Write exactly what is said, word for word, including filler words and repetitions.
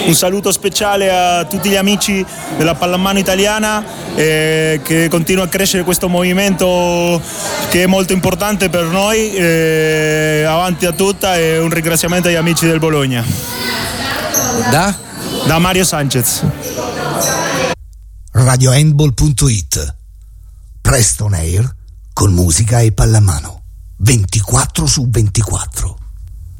un saluto speciale a tutti gli amici della pallamano italiana, eh, che continua a crescere questo movimento che è molto importante per noi, eh, avanti a tutta, e un ringraziamento agli amici del Bologna. Da? Da Mario Sanchez. radio handball punto it. Presto on air con musica e pallamano ventiquattro su ventiquattro.